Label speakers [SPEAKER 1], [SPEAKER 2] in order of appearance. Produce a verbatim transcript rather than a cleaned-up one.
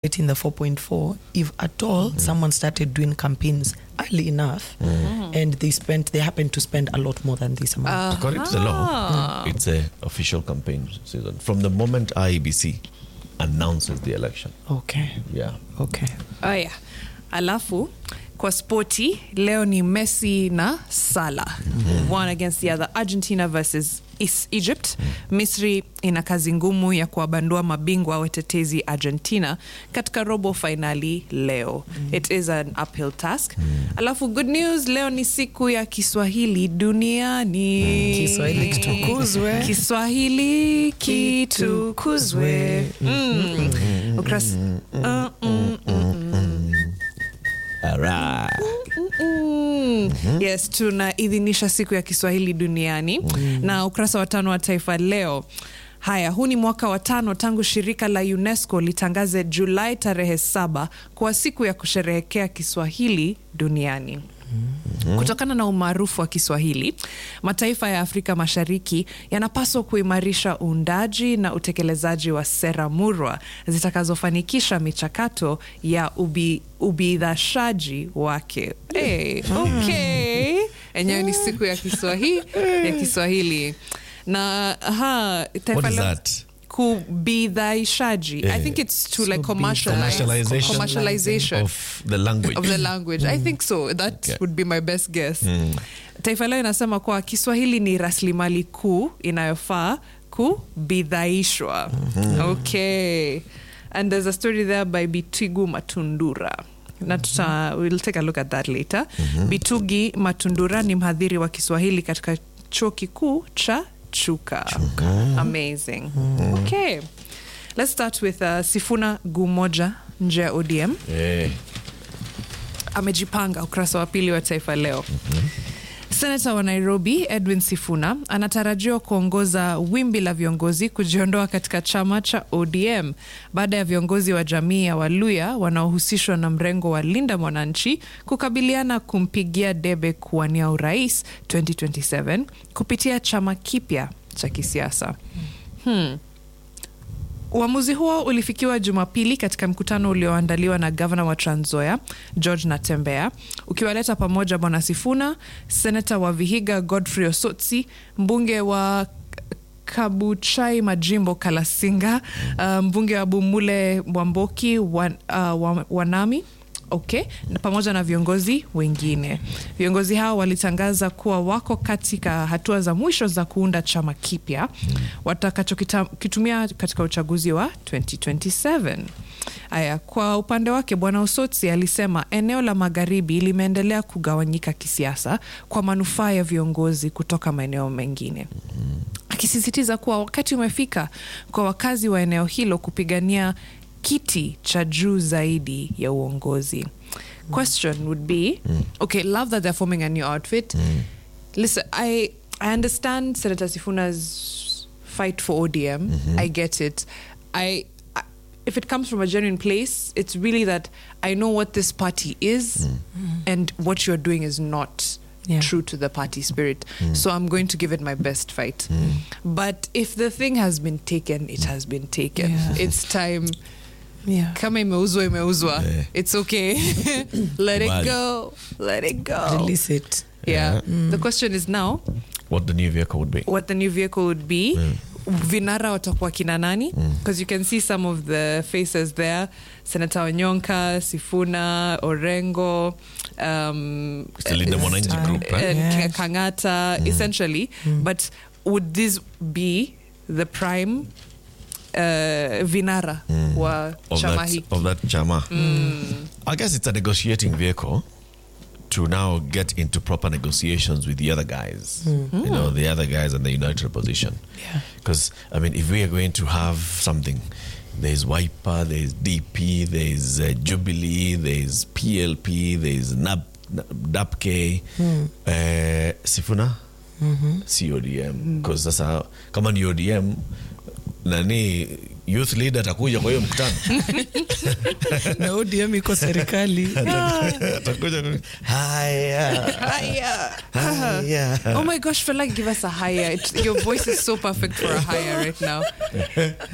[SPEAKER 1] getting the four point four if at all mm. someone started doing campaigns early enough mm. and they spent they happened to spend a lot more than this amount.
[SPEAKER 2] Uh-huh.
[SPEAKER 3] According to the law, mm. it's a official campaign season from the moment I E B C announces the election.
[SPEAKER 1] Okay.
[SPEAKER 3] Yeah.
[SPEAKER 1] Okay.
[SPEAKER 2] Oh yeah. Alafu kwa sporti leo ni Messi na Salah. Mm-hmm. One against the other. Argentina versus Egypt. Mm. Misri ina kazi ngumu ya kuwabandua mabingwa watetezi Argentina katika robo finali leo. Mm. It is an uphill task. Mm. Alafu good news, leo ni siku ya Kiswahili duniani.
[SPEAKER 1] Mm. Kiswahili kitukuzwe.
[SPEAKER 2] Kiswahili kitukuzwe. Mm. Ukras uh, mm, mm, mm.
[SPEAKER 3] Alright.
[SPEAKER 2] Mm-hmm. Yes, tunaidhinisha siku ya Kiswahili duniani. Mm-hmm. Na ukurasa wa tano wa Taifa Leo. Haya, huu ni mwaka wa tano tangu shirika la UNESCO litangaze Julai tarehe saba kwa siku ya kusherehekea Kiswahili duniani. Mm-hmm. Kutokana na umaarufu wa Kiswahili, mataifa ya Afrika Mashariki yanapaswa kuimarisha uundaji na utekelezaji wa sera murwa zitakazofanikisha michakato ya ubi, ubidhashaji wake. Hey, okay. Enyewe ni siku ya Kiswahili ya Kiswahili. Na ha,
[SPEAKER 3] what is that?
[SPEAKER 2] Kubidhaishaji. Yeah. I think it's to so like commercialize
[SPEAKER 3] commercialization,
[SPEAKER 2] commercialization
[SPEAKER 3] of the language.
[SPEAKER 2] Of the language. Mm. I think so. That okay. would be my best guess. Mm. Taifa Leo inasema kwa Kiswahili ni rasilimali kuu inayofaa kubidhaishwa. Mm-hmm. Okay. And there's a story there by Bitugi Matundura. Na tuta, we'll take a look at that later. Mm-hmm. Bitugi Matundura ni mhadhiri wa Kiswahili katika chuo kikuu cha Chuka. Chuka. Amazing. Mm. Okay. Let's start with uh, Sifuna Gumoja nje ya O D M.
[SPEAKER 3] Hey.
[SPEAKER 2] Amejipanga ukurasa wa pili wa Taifa Leo. Mm-hmm. Senator wa Nairobi Edwin Sifuna anatarajiwa kuongoza wimbi la viongozi kujiondoa katika chama cha O D M baada ya viongozi wa jamii ya Waluya wanaohusishwa na mrengo wa Linda Mwananchi kukabiliana kumpigia debe kuwania urais twenty twenty-seven kupitia chama kipya cha kisiasa. Hmm. Uamuzi huo ulifikiwa Jumapili katika mkutano ulioandaliwa na Governor wa Trans Nzoia George Natembeya, ukiwaleta pamoja Bwana Sifuna, Senator wa Vihiga Godfrey Osotsi, mbunge wa Kabuchai Majimbo Kalasinga, uh, mbunge wa Bumule Mwamboki wan, uh, Wanami, okay, na pamoja na viongozi wengine. Viongozi hao walitangaza kuwa wako katika hatua za mwisho za kuunda chama kipya watakachokitumia katika uchaguzi wa twenty twenty-seven. Aya, kwa upande wake Bwana Osotsi alisema eneo la magharibi limeendelea kugawanyika kisiasa kwa manufaa ya viongozi kutoka maeneo mengine. Akisisitiza kuwa wakati umefika kwa wakazi wa eneo hilo kupigania kiti cha juu zaidi ya uongozi. Mm. Question would be, mm. okay, love that they're forming a new outfit. Mm. Listen, I I understand Senator Sifuna's fight for O D M. Mm-hmm. I get it. I, I if it comes from a genuine place, it's really that I know what this party is, mm. and what you're doing is not yeah. true to the party spirit. Mm. So I'm going to give it my best fight. Mm. But if the thing has been taken, it has been taken. Yeah. It's time. Yeah. Kama imeuzwa imeuzwa. Yeah. It's okay. Let it go. Let it go.
[SPEAKER 1] Release it.
[SPEAKER 2] Yeah. yeah. Mm. The question is now
[SPEAKER 3] what the new vehicle would be.
[SPEAKER 2] What the new vehicle would be. Mm. Vinara watakuwa kina nani? Because mm. you can see some of the faces there. Senator Onyonka, Sifuna, Orengo, um,
[SPEAKER 3] Linda Mwananchi group, right?
[SPEAKER 2] And
[SPEAKER 1] yes.
[SPEAKER 2] Kangata, mm. essentially. Mm. But would this be the prime Uh, vinara mm. wa
[SPEAKER 3] of
[SPEAKER 2] chama
[SPEAKER 3] that,
[SPEAKER 2] hiki
[SPEAKER 3] of that chama.
[SPEAKER 2] Mm.
[SPEAKER 3] I guess it's a negotiating vehicle to now get into proper negotiations with the other guys. Mm. You know, the other guys and the united opposition.
[SPEAKER 1] Yeah.
[SPEAKER 3] Because, I mean, if we are going to have something, there's Wiper, there's D P, there's uh, Jubilee, there's P L P, there's N A B, D A P K, mm. uh, Sifuna, mm-hmm. C O D M. Because mm. that's how, come on, U D M, nani youth leader atakuja kwa hiyo mkutano
[SPEAKER 1] na O D M iko serikali
[SPEAKER 3] atakuja haya
[SPEAKER 2] haya
[SPEAKER 3] haya.
[SPEAKER 2] Oh my gosh, feel like give us a higher. Your voice is so perfect for a higher right now.